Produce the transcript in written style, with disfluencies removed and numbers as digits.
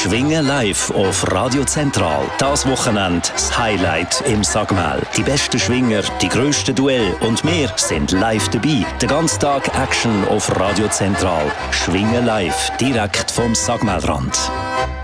Schwingen live auf Radio Zentral. Das Wochenende das Highlight im Sagmel. Die besten Schwinger, die grössten Duelle und wir sind live dabei. Den ganzen Tag Action auf Radio Zentral. Schwingen live, direkt vom Sagmelrand.